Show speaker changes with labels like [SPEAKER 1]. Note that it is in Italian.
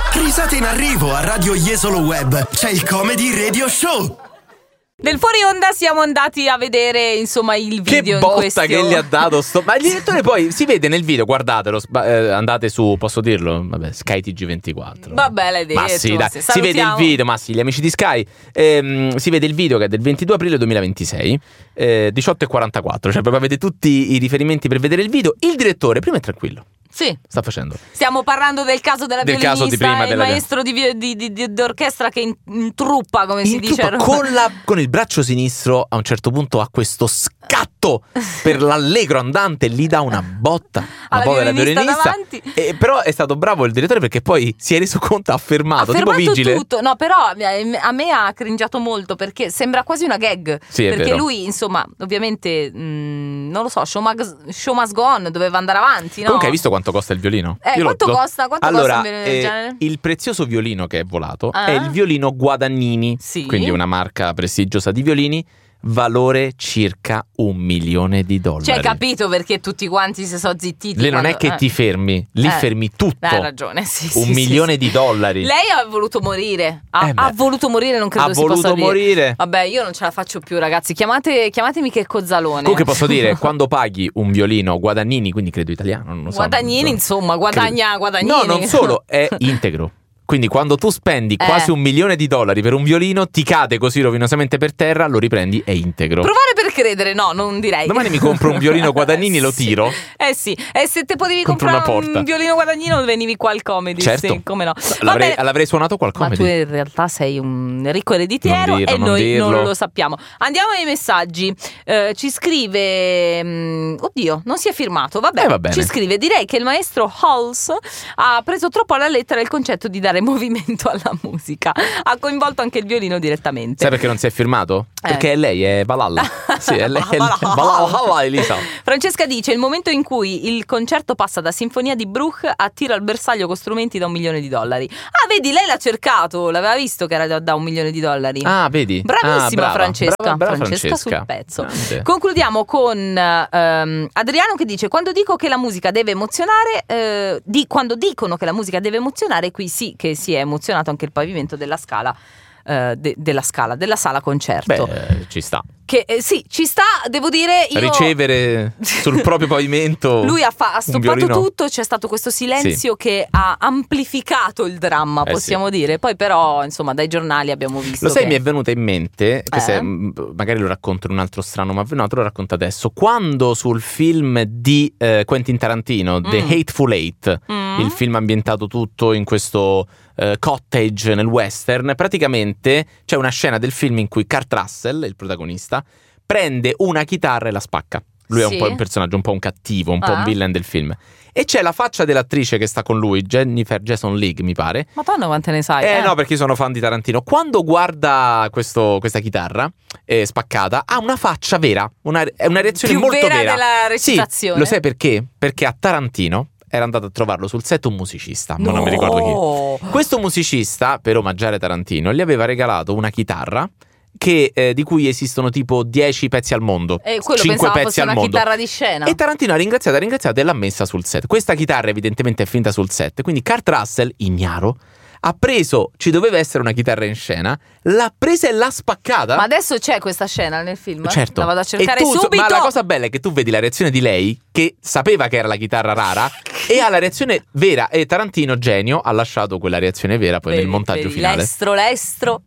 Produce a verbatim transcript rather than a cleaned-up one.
[SPEAKER 1] Risate in arrivo a Radio Jesolo Web. C'è il Comedy Radio Show.
[SPEAKER 2] Nel fuori onda siamo andati a vedere, insomma, il video
[SPEAKER 3] che
[SPEAKER 2] in
[SPEAKER 3] botta
[SPEAKER 2] questione.
[SPEAKER 3] che gli ha dato sto... Ma il direttore poi si vede nel video, guardatelo, eh, andate su, posso dirlo? Vabbè, Sky T G ventiquattro.
[SPEAKER 2] Vabbè, l'hai detto.
[SPEAKER 3] Ma sì, dai,
[SPEAKER 2] si,
[SPEAKER 3] si vede il video, ma sì, gli amici di Sky, ehm, si vede il video che è del ventidue aprile duemilaventisei, eh, diciotto e quarantaquattro, cioè proprio avete tutti i riferimenti per vedere il video. Il direttore prima è tranquillo.
[SPEAKER 2] Sì.
[SPEAKER 3] Sta facendo.
[SPEAKER 2] Stiamo parlando del caso della
[SPEAKER 3] del
[SPEAKER 2] violinista,
[SPEAKER 3] caso di prima,
[SPEAKER 2] il
[SPEAKER 3] della...
[SPEAKER 2] maestro di, di, di, di, di orchestra che in, intruppa, come
[SPEAKER 3] in
[SPEAKER 2] si dice.
[SPEAKER 3] truppa, con, la, con il braccio sinistro a un certo punto ha questo scatto per l'allegro andante, gli dà una botta alla povera violinista. E, però è stato bravo il direttore perché poi si è reso conto, ha fermato,
[SPEAKER 2] ha
[SPEAKER 3] tipo
[SPEAKER 2] fermato
[SPEAKER 3] vigile.
[SPEAKER 2] tutto. No, però a me ha cringiato molto perché sembra quasi una gag.
[SPEAKER 3] Sì, è
[SPEAKER 2] perché
[SPEAKER 3] vero.
[SPEAKER 2] lui, insomma, ovviamente, mh, non lo so, show must, show must go on, doveva andare avanti, no?
[SPEAKER 3] Comunque hai visto quanto costa il violino?
[SPEAKER 2] Eh,
[SPEAKER 3] Io
[SPEAKER 2] quanto
[SPEAKER 3] lo,
[SPEAKER 2] costa? Quanto
[SPEAKER 3] allora,
[SPEAKER 2] costa un violino del
[SPEAKER 3] eh,
[SPEAKER 2] genere?
[SPEAKER 3] il prezioso violino che è volato
[SPEAKER 2] Ah.
[SPEAKER 3] è il violino Guadagnini,
[SPEAKER 2] Sì.
[SPEAKER 3] quindi una marca prestigiosa di violini, valore circa un milione di dollari.
[SPEAKER 2] Cioè, capito perché tutti quanti si sono zittiti.
[SPEAKER 3] Lì non
[SPEAKER 2] quando,
[SPEAKER 3] è che
[SPEAKER 2] eh.
[SPEAKER 3] ti fermi, lì
[SPEAKER 2] Eh.
[SPEAKER 3] fermi tutto.
[SPEAKER 2] Hai ragione, sì,
[SPEAKER 3] un
[SPEAKER 2] sì,
[SPEAKER 3] milione
[SPEAKER 2] sì,
[SPEAKER 3] di
[SPEAKER 2] sì.
[SPEAKER 3] dollari.
[SPEAKER 2] Lei ha voluto morire. Ha,
[SPEAKER 3] Eh beh.
[SPEAKER 2] ha voluto morire, non credo
[SPEAKER 3] Ha
[SPEAKER 2] si possa
[SPEAKER 3] voluto
[SPEAKER 2] dire.
[SPEAKER 3] morire.
[SPEAKER 2] Vabbè, io non ce la faccio più, ragazzi. Chiamate, chiamatemi che cozzalone.
[SPEAKER 3] Comunque posso dire, quando paghi un violino Guadagnini, quindi credo italiano, non lo so.
[SPEAKER 2] Guadagnini,
[SPEAKER 3] non so.
[SPEAKER 2] insomma, guadagna,
[SPEAKER 3] Credo.
[SPEAKER 2] guadagnini.
[SPEAKER 3] No, non solo, è integro. Quindi quando tu spendi
[SPEAKER 2] Eh.
[SPEAKER 3] quasi un milione di dollari per un violino, ti cade così rovinosamente per terra, lo riprendi, è integro.
[SPEAKER 2] Provare per credere, no, non direi.
[SPEAKER 3] Domani mi compro un violino Guadagnini e lo
[SPEAKER 2] Sì.
[SPEAKER 3] tiro.
[SPEAKER 2] Eh sì, e se te potevi
[SPEAKER 3] Contro
[SPEAKER 2] comprare
[SPEAKER 3] una porta.
[SPEAKER 2] un violino Guadagnino venivi qua al comedy.
[SPEAKER 3] Certo.
[SPEAKER 2] Sì, come no.
[SPEAKER 3] L'avrei,
[SPEAKER 2] Vabbè,
[SPEAKER 3] l'avrei suonato qual
[SPEAKER 2] ma
[SPEAKER 3] comedy.
[SPEAKER 2] tu in realtà sei un ricco ereditiero
[SPEAKER 3] Non dirlo,
[SPEAKER 2] e
[SPEAKER 3] non
[SPEAKER 2] noi
[SPEAKER 3] dirlo.
[SPEAKER 2] non lo sappiamo. Andiamo ai messaggi. Eh, ci scrive mh, oddio, non si è firmato. Vabbè,
[SPEAKER 3] Eh, va bene.
[SPEAKER 2] ci scrive: direi che il maestro Halls ha preso troppo alla lettera il concetto di dare movimento alla musica. Ha coinvolto anche il violino direttamente.
[SPEAKER 3] Sai perché non si è firmato?
[SPEAKER 2] Eh.
[SPEAKER 3] Perché è lei, è Valhalla. Sì, è lei. È
[SPEAKER 2] Valhalla.
[SPEAKER 3] Valhalla, Elisa.
[SPEAKER 2] Francesca dice: il momento in cui il concerto passa da sinfonia di Bruch a tiro al bersaglio con strumenti da un milione di dollari. Ah, vedi, lei l'ha cercato, l'aveva visto che era da, da un milione di dollari.
[SPEAKER 3] Ah, vedi?
[SPEAKER 2] Bravissima
[SPEAKER 3] Ah, brava.
[SPEAKER 2] Francesca.
[SPEAKER 3] Brava, brava
[SPEAKER 2] Francesca,
[SPEAKER 3] Francesca
[SPEAKER 2] sul pezzo.
[SPEAKER 3] Grande.
[SPEAKER 2] Concludiamo con ehm, Adriano che dice: quando dico che la musica deve emozionare, eh, di, quando dicono che la musica deve emozionare, qui sì che si è emozionato anche il pavimento della scala. eh, de- della scala, della sala concerto.
[SPEAKER 3] Beh, ci sta.
[SPEAKER 2] Che eh, sì, ci sta, devo dire io...
[SPEAKER 3] Ricevere sul proprio pavimento.
[SPEAKER 2] Lui ha, fa- ha
[SPEAKER 3] un
[SPEAKER 2] stoppato
[SPEAKER 3] violino.
[SPEAKER 2] tutto, c'è stato questo silenzio che ha amplificato il dramma,
[SPEAKER 3] Eh,
[SPEAKER 2] possiamo dire. Poi però, insomma, dai giornali abbiamo visto
[SPEAKER 3] Lo sai,
[SPEAKER 2] che...
[SPEAKER 3] mi è venuta in mente, questo
[SPEAKER 2] Eh?
[SPEAKER 3] è, mh, magari lo racconto in un altro strano, ma no, te lo racconto adesso. Quando sul film di eh, Quentin Tarantino, The
[SPEAKER 2] Mm.
[SPEAKER 3] Hateful Eight,
[SPEAKER 2] Mm.
[SPEAKER 3] il film ambientato tutto in questo eh, cottage nel western, praticamente c'è una scena del film in cui Kurt Russell, il protagonista, prende una chitarra e la spacca. Lui è
[SPEAKER 2] Sì.
[SPEAKER 3] un po' un personaggio, un po' un cattivo, un po'
[SPEAKER 2] Ah.
[SPEAKER 3] un villain del film. E c'è la faccia dell'attrice che sta con lui, Jennifer Jason Leigh, mi pare.
[SPEAKER 2] Madonna, quante ne sai?
[SPEAKER 3] Eh, no, perché io sono fan di Tarantino. Quando guarda questo, questa chitarra eh, spaccata, ha una faccia vera, una, è una reazione
[SPEAKER 2] Più
[SPEAKER 3] molto
[SPEAKER 2] vera
[SPEAKER 3] vera.
[SPEAKER 2] della recitazione.
[SPEAKER 3] Sì, lo sai perché? Perché a Tarantino era andato a trovarlo sul set un musicista, ma non mi ricordo chi. Questo musicista, per omaggiare Tarantino, gli aveva regalato una chitarra che, eh, di cui esistono tipo dieci pezzi al mondo.
[SPEAKER 2] E quello
[SPEAKER 3] cinque
[SPEAKER 2] pensavo
[SPEAKER 3] pezzi
[SPEAKER 2] fosse
[SPEAKER 3] al
[SPEAKER 2] una
[SPEAKER 3] mondo.
[SPEAKER 2] chitarra di scena.
[SPEAKER 3] E Tarantino ha ringraziato, ha ringraziato e l'ha messa sul set. Questa chitarra evidentemente è finta sul set. Quindi Kurt Russell, ignaro, ha preso, ci doveva essere una chitarra in scena, l'ha presa e l'ha spaccata.
[SPEAKER 2] Ma adesso c'è questa scena nel film?
[SPEAKER 3] Certo.
[SPEAKER 2] La vado a cercare
[SPEAKER 3] E tu-
[SPEAKER 2] subito.
[SPEAKER 3] Ma la cosa bella è che tu vedi la reazione di lei, che sapeva che era la chitarra rara, e ha la reazione vera. E Tarantino, genio, ha lasciato quella reazione vera poi
[SPEAKER 2] Vedi,
[SPEAKER 3] nel montaggio
[SPEAKER 2] vedi,
[SPEAKER 3] finale.
[SPEAKER 2] Lestro, lestro.